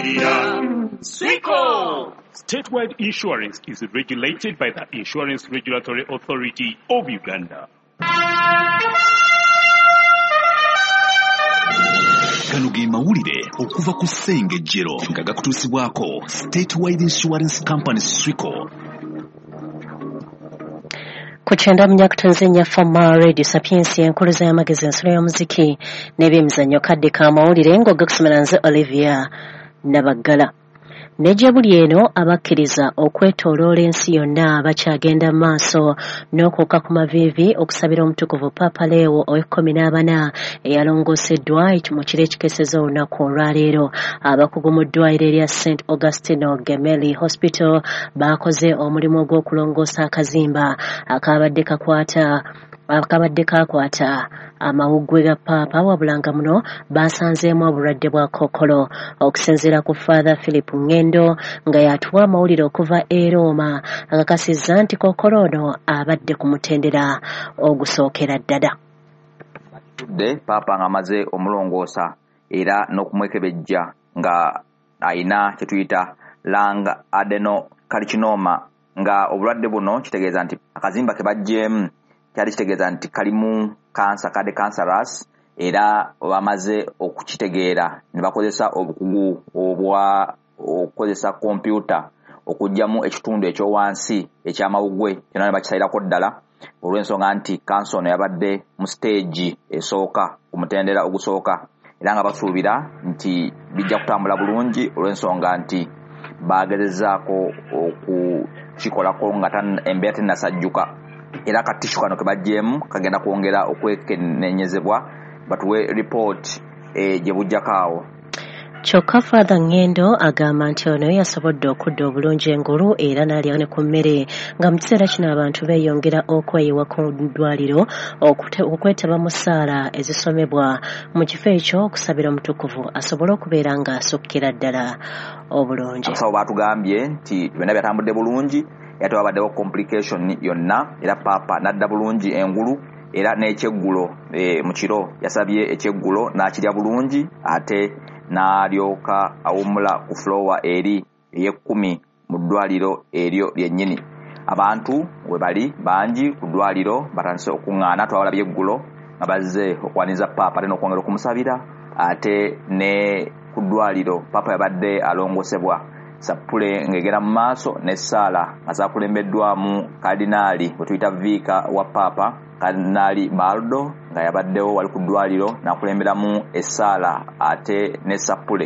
Swico! Statewide insurance is regulated by the Insurance Regulatory Authority of Uganda. Kanuge mawulire okuva ku Ssengejjero nga gakutuusibwako Statewide Insurance Company Swico. Kuchenda mnyakutunzenya Fama Radio Sapiensi enkuluza y'amagezi ensolo y'omuziki n'ebyemizannyo kadde ka mawulire ng'ogakusomera nze Olivia Nabaggala. Nejja buli eno abakkiriza okwetooloola ensi yonna bakyagenda maaso n'okuuka ku maviivi okusabira omutukuvu Papa Leo ow'e14 eyalongooseddwa mu kiro ekikeeseza olunaku olwaleero. Abakugu mu ddwaliro erya St. Augustino Gemelli Hospital baakoze omulimu ogw'okulongoosa akazimba akabadde kakwata amawuggwe ga Papa wabula nga muno basanzeemu obulwadde bwa kookolo. Okusinziira ku Father Philip Ngendo nga yatuwa amawulire okuva e Roma akakasizza nti kookolo ono abadde ku mutendera ogusookera ddala. Papa ng'amaze omulongoosa era n'okumwekebejja nga ayina kye tuyita lung adenocarcinoma nga obulwadde buno kitegeeza nti akazimba ke bajjeemu kyali kitegeeza nti kalimu cancer kade cancerous era bamaze okukitegeera ne bakozesa obukugu okukozesa kompyuta okujjamu ekitundu ekyowansi ekyamawuggwe kyonna ne bakisayirako ddala olw'ensonga nti kansa ono yabadde mu stage esooka ku mutendera ogusooka era nga basuubira nti bijja kutambula bulungi olw'ensonga nti bagezezaako okukikolako nga embeera tennasajjuka era katishu kano ke bajjeemu kagenda kwongera okwekennenyezebwa batuwe report gye bujjakaawo. Kyokka Father Ngendo agamba nti ono yasobodde okudda obulungi engulu era n'alya ne ku mmere nga mu kiseera kino abantu beeyongera okweyiwa ku ddwaliro okwetaba mu ssaala ezisomebwa mu kifo ekyo okusabira omutukuvu asobole okubeera ng'asukkira ddala obulungi. Abasawo baatugambye nti byonna byatambudde bulungi era tewabaddewo complication yonna era Papa n'adda bulungi engulu era n'ekyeggulo mu kiro yasabye ekyeggulo n'akirya bulungi ate n'alyoka awumula ku flowa eri ey'ekkumi mu ddwaliro eryo lyennyini. Abantu we bali bangi ku ddwaliro batandise okuŋŋaana twawalabye eggulo nga bazze okwaniza Papa ate n'okwongera okumusabira ate ne ku ddwaliro Papa yabadde alongosebwa sappule ng'egera mu maaso n'essaala nga zaakulembeddwamu kadinaali we tuyita viika wa Papa Kadinaali Baldo nga yabaddewo wali ku ddwaliro n'akulemberamu essaala ate ne sappule.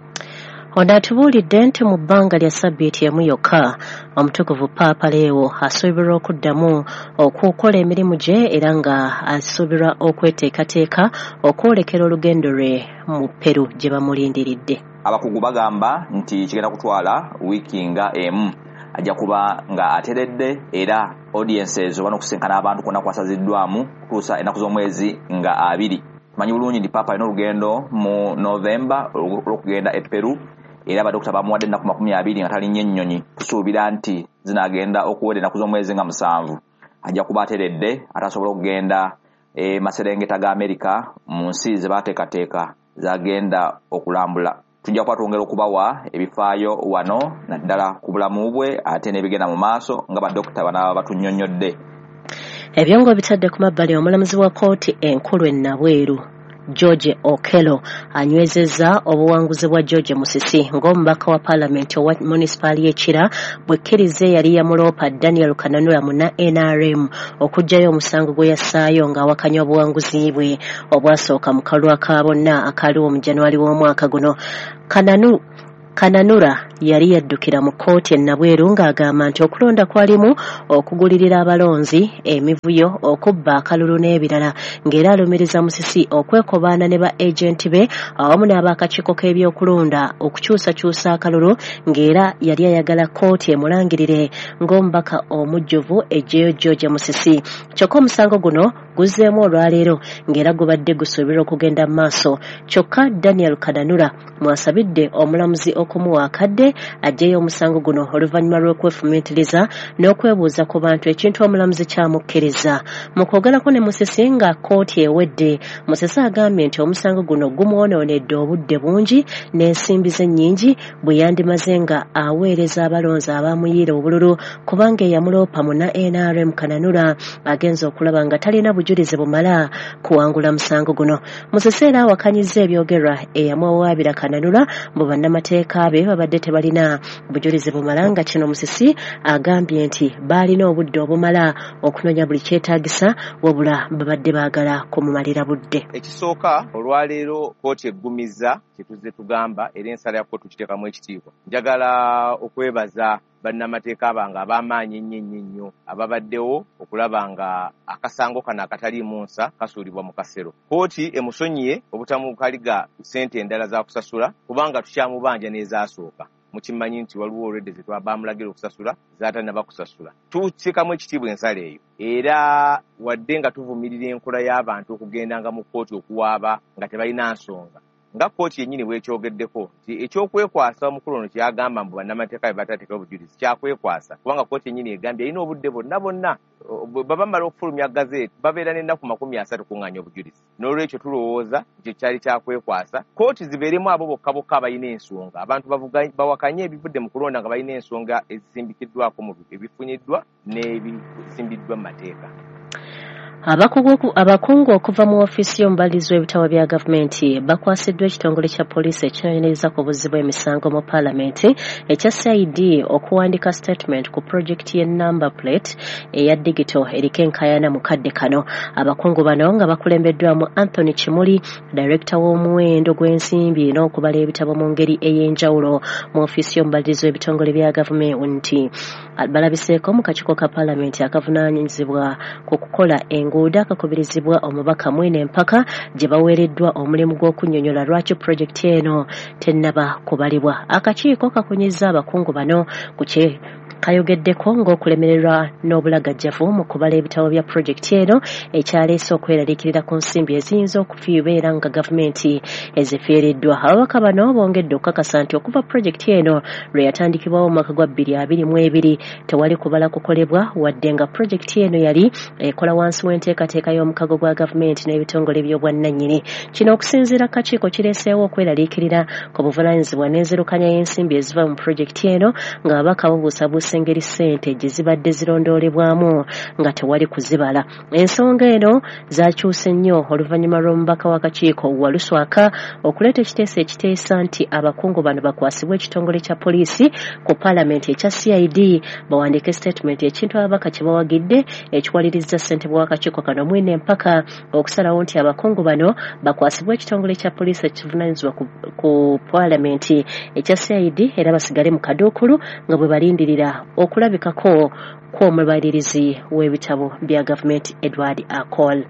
Ono atubuulidde nti mu bbanga lya sabbiiti emu yokka omutukuvu Papa Leo asuubirwa okuddamu okukola emirimu gye era nga asuubirwa okweteekateeka okwolekera olugendo lwe mu Peru gye bamulindiridde. Abakugu bagamba nti kigenda kutwala wiiki nga emu ajja kuba nga ateredde era audiences oba n'okusinkana abantu kwonna kwasaziddwamu kutuusa ennaku z'omwezi nga 2. Tumanyi bulungi nti Papa alina olugendo mu Novemba olw'okugenda e Peru era abadokita bamuwadde ennaku 20 nga talinnya ennyonyi. Tusuubira nti zinaagenda okuwera ennaku z'omwezi nga 7. Ajja kuba ateredde ate asobola okugenda Maserengeta ga Amerika mu nsi ze baateekateeka zagenda okulambula. Tujja kuba twongera okubawa ebifaayo wano naddala ku bulamu bwe ate n'ebigenda mu maaso nga badokita banaaba batunnyonnyodde. Ebyo ng'obitadde ku mabbali omulamuzi wa kkooti enkulu e Nabweru George Okello anywezezza obuwanguzi bwa George Musisi ng'omubaka wa Paalamenti owa munisipaali y'Ekira bwekkirize yali yamuloopa Daniel Kananura mu NRM okuggyayo omusango gwe yassaayo ng'awakanya obuwanguzi bwe obwasooka mu kalwa ka bonna akaliwo mu January w'omwaka guno. Kananura yali yaddukira mu kkooti e Nabweru ng'agamba nti okulonda kwalimu okugulirira abalonzi, emivuyo, okubba akalulu n'ebirala, ng'era alumiriza Musisi okwekobaana ne ba agenti be awamu n'abakakiiko k'ebyokulonda okukyusakyusa akalulu, ng'era yali ayagala kkooti emulangirire ng'omubaka omujjuvu eggyeyo George Musisi. Kyokka omusango guno guzzeemu olwaleero ng'era gubadde gusuubirwa okugenda mu maaso. Kyokka Daniel Kananura mwasabidde omulamuzi okumuwa akadde aggyeyo omusango guno oluvannyuma lw'okwefumiitiriza n'okwebuuza ku bantu ekintu omulamuzi kyamukkiriza. Mu kwogerako ne Musisi nga kkooti ewedde, Musisi agambye nti omusango guno gumwonoonedde obudde bungi n'ensimbi ze nnyingi bwe yandimaze nga aweereza abalonzi abamuyiira obululu kubanga eyamuloopa mu NRM Kananura agenza okulaba nga talina bujulizi bumala kuwangula musango guno. Musisi era awakanyizza ebyogerwa eyamwawaabira Kananura mu bannamateeka be babadde tebalina bujulizi bumala nga kino Musisi agambye nti baalina obudde obumala okunoonya buli kyetaagisa wabula babadde baagala kumumalira budde. Ekisooka olwaleero kkooti eggumiza kyetuzze tugamba era ensala ya kkooti tukiteekamu ekitiibwa. Njagala okwebaza bannamateeka bange ab'amaanyi ennyo ababaddewo okulaba nga akasango kano akataliimu nsa kasuulibwa mu kasero. Kkooti emusonyiye obutamukaliga ssente endala za kusasula kubanga tukyamubanja n'ezaasooka. Mukimanyi nti waliwo olwedde ze twabamulagira okusasula zaatanaba kusasula. Tuteekamu ekitiibwa ensala eyo era wadde nga tuvumirira enkola y'abantu okugendanga mu kkooti okuwaaba nga tebalina nsonga. Nga kkooti yennyini bw'ekyogeddeko nti ekyokwekwasa omukulu ono kyagamba mbu bannamateeka be batateekawo bujulizi kyakwekwasa kubanga kkooti yennyini egambye erina obudde bonna bwe bamala okufulumya gazeeti babeera n'ennaku 30 kuŋŋaanya obujulizi. N'olwekyo tulowooza ekyo kyali kyakwekwasa. Kkooti zibeeremu abo bokka abalina ensonga. Abantu bawakanye ebivudde mu kulonda nga balina ensonga ezisimbikiddwako mu ebifunyiddwa n'ebisimbiddwa mu mateeka. Abakungu okuva mu ofiisi y'omubalizi w'ebitabo bya gavumenti bakwasiddwa ekitongole kya poliisi ekinoonyereza ku buzzi bw'emisango mu paalamenti ekya CID okuwandiika statement ku pulojekiti y'ennamba plate eya digito eriko enkaayana mu kadde kano. Abakungu bano nga bakulembeddwamu Anthony Kimuli, Director w'omuwendo gw'ensimbi n'okubala ebitabo mu ngeri ey'enjawulo mu ofiisi y'omubalizi w'ebitongole bya gavumenti. Balabiseeko mu kakiiko ka paalamenti akavunaanyizibwa ku kukola enguudo akakubirizibwa omubaka Mwine Mpaka gye baweereddwa omulimu gw'okunnyonnyola lwaki pulojekiti eno tennaba kubalibwa. Akakiiko kakunyizza abakungu bano ku kayogeddeko ng'okulemererwa n'obulagajjavu mu kubala ebitabo bya pulojekiti eno ekyaleese okweraliikirira ku nsimbi eziyinza okufiibeera nga gavumenti ezifiiriddwa. Ababaka bano bongedde okukakasa nti okuva pulojekiti eno lwe yatandikibwawo mu mwaka gwa 2022 tewali kubala kukolebwa wadde nga pulojekiti eno yali ekola wansi w'enteekateeka y'omukago gwa gavumenti n'ebitongole by'obwannannyini. Kino okusinziira akakiiko kireeseewo okweraliikirira ku buvunaanyizibwa n'enzirukanya y'ensimbi eziva mu pulojekiti eno nga ababaka babuusabuusa engeri ssente gye zibadde zirondoolebwamu nga tewali kuzibala. Ensonga eno zakyuse nnyo oluvannyuma lw'omubaka w'akakiiko Waluswaka okuleeta ekiteeso ekiteesa nti abakungu bano bakwasibwa ekitongole kya poliisi ku paalamenti ekya CID bawandiike statement ekintu ababaka kye bawagidde ekiwalirizza ssentebe w'akakiiko kano Mwine Mpaka okusalawo nti abakungu bano bakwasibwa ekitongole kya poliisi ekivunaanyizibwa ku paalamenti ekya CID era basigale mu kaduukulu nga bwe balindirira okulabikako kw'omubalirizi w'ebitabo bya gavumenti Edward Akol.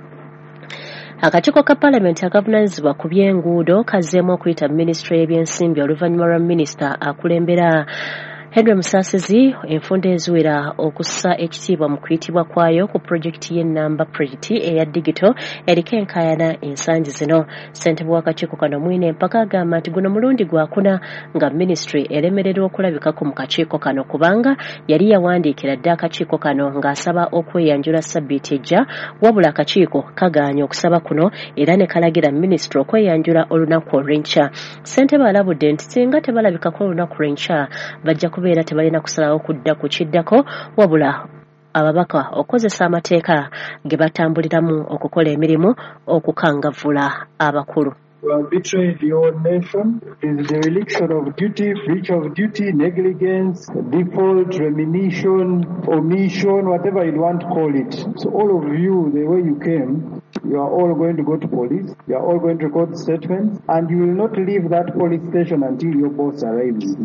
Akakiiko ka paalamenti akavunaanyizibwa ku by'enguudo kazzeemu okuyita minisitule y'ebyensimbi oluvannyuma lwa minisita akulembera Henry Musaasizi enfunda eziwera okussa ekitiibwa mu kuyitibwa kwayo ku pulojekiti y'ennamba plate eya digito eriko enkaayana ensangi zino. Ssentebe w'akakiiko kano Mwine Mpaka agamba nti guno mulundi gwakuna nga minisitule eremererwa okulabikako mu kakiiko kano kubanga yali yawandiikira dda akakiiko kano ng'asaba okweyanjula ssabbiiti ejja wabula akakiiko kagaanye okusaba kuno era ne kalagira minisitule okweyanjula olunaku olw'enkya. Ssentebe alabudde nti singa tebalabikako olunaku lw'enkya bajja kubeera tebalina kusalawo kudda ku kiddako wabula ababaka okozesa amateeka ge batambuliramu okukola emirimu okukangavvula abakulu. You have betrayed your nation. It is dereliction of duty, breach of duty, negligence, default, remission, omission, whatever you want to call it. So all of you, the way you came, you are all going to go to police. You are all going to record statements, and you will not leave that police station until your boss arrives.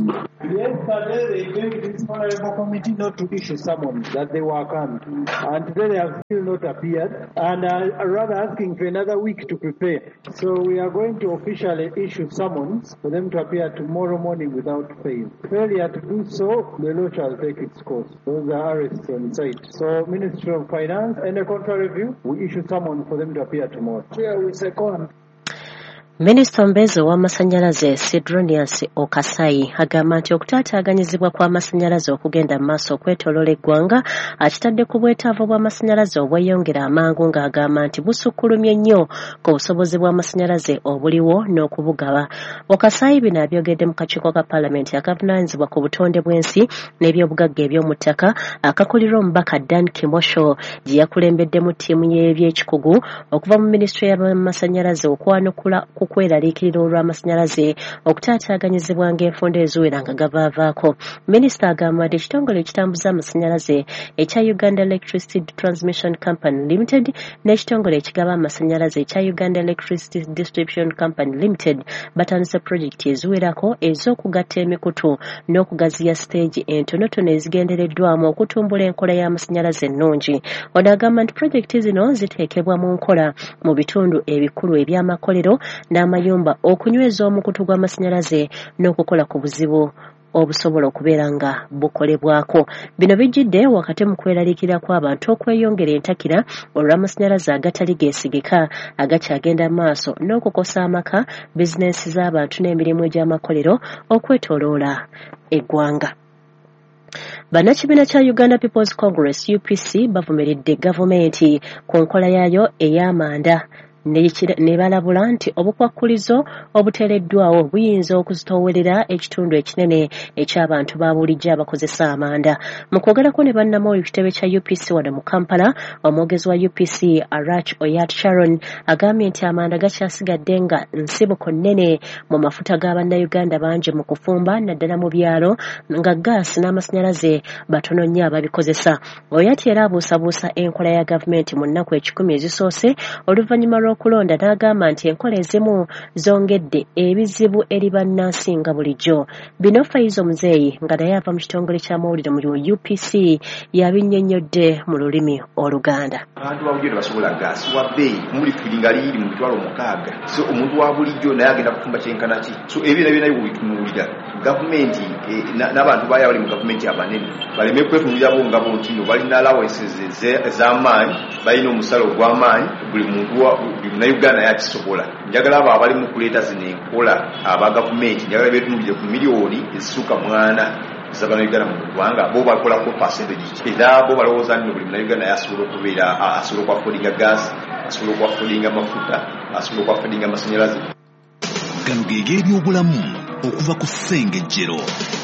Yesterday they begged this honorable committee not to issue summons, that they were can't. And today they have still not appeared and are rather asking for another week to prepare. So we are going to officially issue summons for them to appear tomorrow morning without fail. Failure to do so, the law shall take its course. Those are arrests on site. So Ministry of Finance, and a contrary view, we issue summons for them to appear tomorrow. Chair, we second. Minisita omubeezi ow'amasannyalaze Sidronius Okasai agamba nti okutaataaganyizibwa kw'amasannyalaze okugenda mu maaso okwetooloola eggwanga akitadde ku bwetaavu bw'amasannyalaze obweyongera amangu ng'agamba nti busukkulumye nnyo ku busobozi bw'amasannyalaze obuliwo n'okubugaba. Okasai bino abyogedde mu kakiiko ka paalamenti akavunaanyizibwa ku butonde bw'ensi n'ebyobugagga eby'omu ttaka akakulirwa omubaka Dan Kimosho gye yakulembeddemu ttiimu y'ebyekikugu okuva mu minisitule y'amasannyalaze okwanukula ku kweraliikirira olw'amasannyalaze okutaataaganyizibwa ng'enfunda eziwera nga gavaavaako. Minisita agamba nti ekitongole ekitambuza amasannyalaze ekya Uganda Electricity Transmission Company Limited n'ekitongole ekigaba amasannyalaze ekya Uganda Electricity Distribution Company Limited batandise pulojekiti eziwerako ez'okugatta emikutu n'okugaziya siteegi entonotono ezigendereddwamu okutumbula enkola y'amasannyalaze ennungi. Ono agamba nti pulojekiti zino ziteekebwa mu nkola mu bitundu ebikulu eby'amakolero n'amayumba okunyweza omukutu gw'amasannyalaze n'okukola ku buzibu obusobola okubeera nga bukolebwako. Bino bijjidde wakati mu kweraliikirira kw'abantu okweyongera entakira olw'amasannyalaze agatali geesigika agakyagenda maaso n'okukosa amaka, bizinensi z'abantu n'emirimu egy'amakolero okwetooloola eggwanga. Bannakibiina kya Uganda People's Congress UPC bavumiridde gavumenti ku nkola yaayo ey'amanda ne balabula nti obukwakkulizo obuteereddwawo buyinza okuzitoowerera ekitundu ekinene eky'abantu ba bulijjo abakozesa amanda. Mu kwogerako ne bannamawulire ku kitebe kya UPC wano mu Kampala, omwogezi wa UPC Arach Oyat Sharon agambye nti amanda gakyasigadde nga nsibuko nnene mu mafuta g'Abannayuganda bangi mu kufumba naddala mu byalo nga gaasi n'amasannyalaze batono nnyo ababikozesa. Oyat era abuusabuusa enkola ya gavumenti mu nnaku 10 ezisoose oluvannyuma okulonda n'agamba nti enkola ezimu zongedde ebizibu eri bannansi nga bulijjo. Bino Faizo Muzeeyi nga naye ava mu kitongole ky'amawulire mu UPC yabinnyonnyodde mu lulimi Oluganda. Abantu babulijjo basobola gaasi wa bbeeyi muli firinga liiri mu mitwalo 6. So omuntu wa bulijjo naye agenda kufumba kyenkana ki. So ebyo nabyo bitunuulira gavumenti n'abantu bayo abali mu gavumenti abanene baleme kwetunulira bo nga bontino balina allowances ez'amaanyi balina omusala ogw'amaanyi buli muntu Uganda yakisobola. Njagala abo abali mu kuleeta zino enkola aba gavumenti njagala beetunulire ku miliyoni ezisukka 4 z'Abannayuganda mu ggwanga bo bakolako percentage era bo balowooza nti buli Munnayuganda yasobola okubeera asobola okwaffodinga gaasi, asobola okwaffodinga amafuta, asobola okwaffodinga amasannyalaze. Gano geege ebyobulamu okuva ku ssengejjero.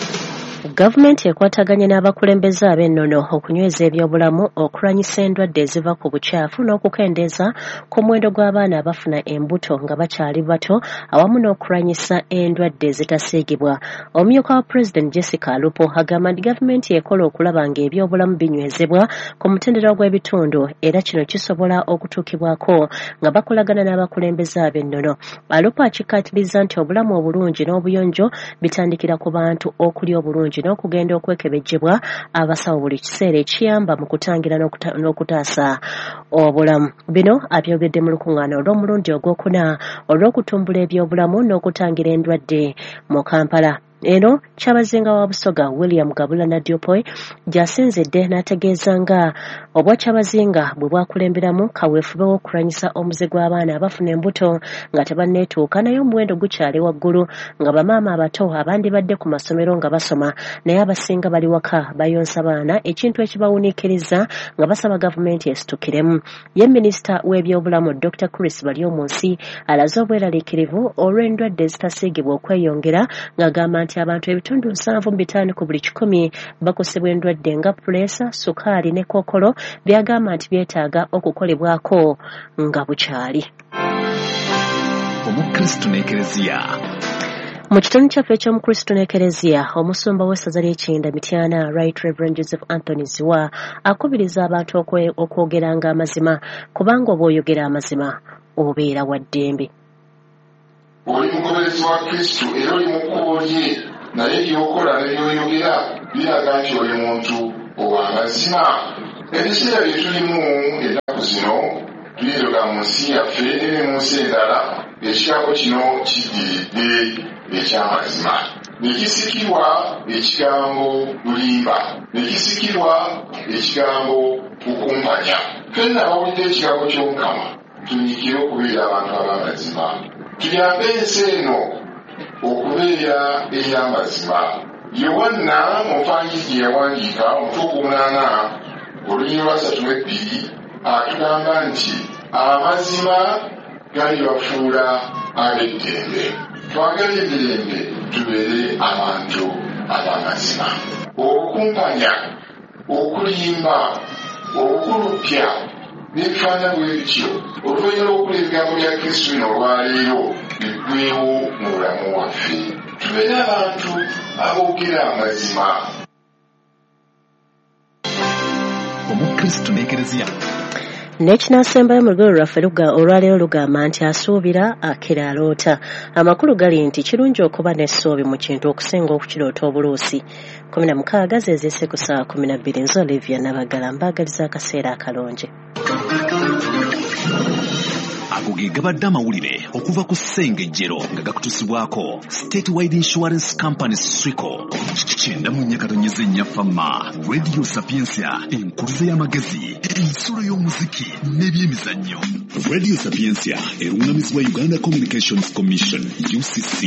Gavumenti ekwataganye n'abakulembeze ab'ennono okunyweza ebyobulamu okulwanyisa endwadde eziva ku bukyafu n'okukendeeza ku muwendo gw'abaana abafuna embuto nga bakyali bato awamu n'okulwanyisa endwadde ezitasiigibwa. Omumyuka wa Pulezidenti Jessica Alupo agamba nti gavumenti ekola okulaba ng'ebyobulamu binywezebwa ku mutendera gw'ebitundu era kino kisobola okutuukibwako nga bakolagana n'abakulembeze ab'ennono. Alupo akikkaatiriza nti obulamu obulungi n'obuyonjo bitandikira ku bantu okuli obulungi n'okugenda okwekebejjebwa abasawo buli kiseera ekiyamba mu kutangira n'okutaasa obulamu. Bino abyogedde mu lukuŋŋaana olw'omulundi ogwokuna olw'okutumbula ebyobulamu n'okutangira endwadde mu Kampala. Eno Kyabazinga wa Busoga William Gabula Nadiopoy gyasinzidde n'ategeeza nga obwa Kyabazinga bwe bwakulemberamu kaweefube w'okulwanyisa omuze gw'abaana abafuna embuto nga tebanneetuuka naye omuwendo gukyali waggulu nga bamaama abato abandi badde ku masomero nga basoma naye abasinga bali waka bayonsa baana ekintu ekibawuniikiriza nga basaba gavumenti esitukiremu. Ye minisita w'ebyobulamu Dr. Chris Balyomunsi alaze obweraliikirivu olw'endwadde ezitasiigibwa okweyongera ng'agamba nti abantu ebitundu 7.5 ku buli 100 bakosebwa endwadde nga puleesa, sukaali ne kookolo byagamba nti byetaaga okukolebwako nga bukyali. Omukristo n'Ekereziya. Mu kitundu kyaffe eky'omukristo n'Ekereziya, omusumba w'essaza ly'Ekinda Mityana Right Reverend Joseph Anthony Ziwa akubiriza abantu okwogeranga amazima kubanga oba oyogera amazima obeera wa ddembe. Oli mugoberezi wa Kristo era oli mu kkubo lye naye byokola ne byoyogera biraga nti oli muntu ow'amazima. Ebiseera bye tulimu ennaku zino tuyiroga mu nsi yaffe ne mu nsi endala ekigambo kino kiddiridde eky'amazima. Ne kisikirwa ekigambo bulimba, ne kisikirwa ekigambo kukumpanya. Ffenna abawulidde ekigambo ky'Omukama tunyikire okubeera abantu ab'amazima, tuyambe ensi eno okubeera ey'amazima. Yowanna mu Vvanjiri gye yawandiika omutwe ogw'omunaana olunyiriri lwa 32 atugamba nti amazima galibafuula ab'eddembe. Twagala eddembe tubeere abantu ab'amazima. Okukumpanya, okulimba, okukulupya n'ebifaanana bwe bityo oluvannyuma lw'okula ebigambo bya Kristo bino olwaleero biggweewo mu bulamu waffe. Tubeere abantu aboogera amazima. Omukristo n'Ekereziya n'ekinaasembayo mu lugero lwaffe olwaleero lugamba nti asuubira akira aloota. Amakulu gali nti kirungi okuba n'essuubi mu kintu okusinga okukiroota obuluusi. 16 zeezeese ku ssaawa 12. Nze Olivia Nabagala mbaagaliza akaseera akalungi. Ago ge gabadde amawulire okuva ku ssengejjero nga gakutusibwako Statewide Insurance Company Swico. Kyenda mu nnyakatonnyeze nnyafama Radio Sapiensia, enkuluze y'amagezi, ensulo y'omuziki n'ebyemizannyo. Radio Sapiensia erungamizibwa Uganda Communications Commission UCC.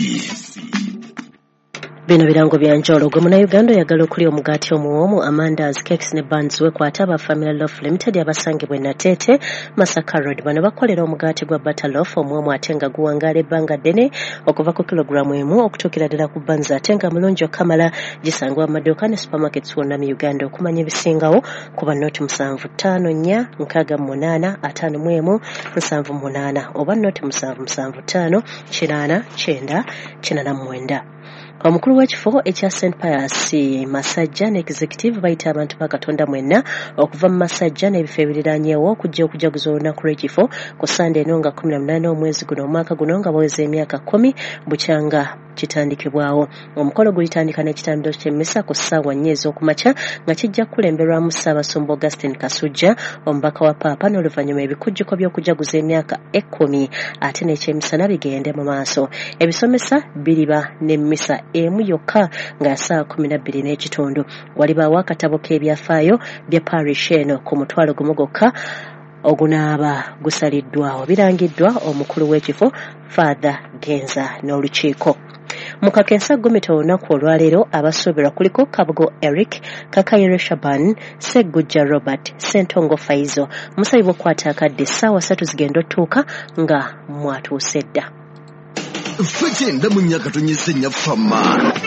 Bino birango bya njolo gwe Munnayuganda oyagala okulya omugaati omuwoomu, Amanda's Cakes ne Buns wekwata aba Family Loaf Limited abasangibwa Nateete Masaka Road. Bano bakolera omugaati gwa butter loaf omuwoomu ate nga guwangaala ebbanga ddene okuva ku kilogulamu emu okutuukira ddala ku buns ate nga mulungi okamala. Gisangibwa mu maduuka ne supermarkets wonna mu Uganda. Okumanya ebisingawo kuba nooti 75 4 58 51 oba nooti 775 8 9 Omukulu w'ekifo ekya St. Pius Masajja ne executive bayita abantu ba Katonda mwenna okuva mu Masajja n'ebifo ebiriraanyeewo okujja okujaguza olunaku lw'ekifo ku Sande eno nga 18 omwezi guno omwaka guno nga baweza emyaka 10 bukyanga kitandikibwawo. Omukolo gulitandika n'ekitambiro ky'emmisa ku ssaawa 4 ez'okumakya nga kijja kulemberwamu Ssaabasumba Augustine Kasujja omubaka wa Paapa n'oluvannyuma ebikujjuko by'okujaguza emyaka 10 ate n'ekyemisana bigende mu maaso. Ebisomesa biriba n'emmisa emu yokka nga ssaawa 12 n'ekitundu. Walibaawo akatabo k'ebyafaayo bya parish eno ku mutwalo gumu gwokka ogunaaba gusaliddwawo. Birangiddwa omukulu w'ekifo Father Genza n'olukiiko. Mu kakensa gomita olunaku olwaleero abasuubirwa kuliko Kabugo Eric, Kakayere Shaban, Segujja Robert, Sentongo Faizo. Musabibwa okukwata akadde ssaawa 3 zigenda otuuka nga mwatuuse dda. Ffe kyenda mu nnyakatonnyeze nnyafama.